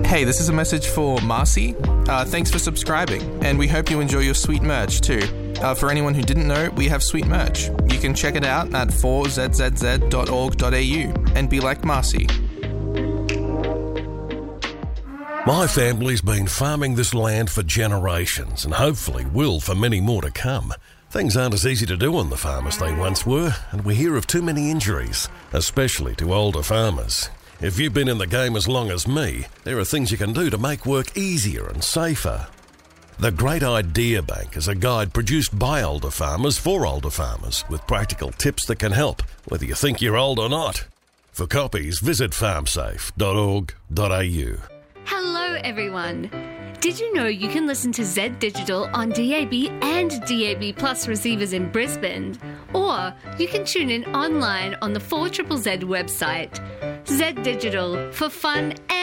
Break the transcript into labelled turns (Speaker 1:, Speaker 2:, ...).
Speaker 1: Hey, this is a message for Marcy. Thanks for subscribing, and we hope you enjoy your sweet merch too. For anyone who didn't know, we have sweet merch. You can check it out at 4zzz.org.au and be like Marcy.
Speaker 2: My family's been farming this land for generations and hopefully will for many more to come. Things aren't as easy to do on the farm as they once were, and we hear of too many injuries, especially to older farmers. If you've been in the game as long as me, there are things you can do to make work easier and safer. The Great Idea Bank is a guide produced by older farmers for older farmers with practical tips that can help, whether you think you're old or not. For copies, visit farmsafe.org.au.
Speaker 3: Hello everyone! Did you know you can listen to Z Digital on DAB and DAB Plus receivers in Brisbane? Or you can tune in online on the 4ZZZ website. Z Digital, for fun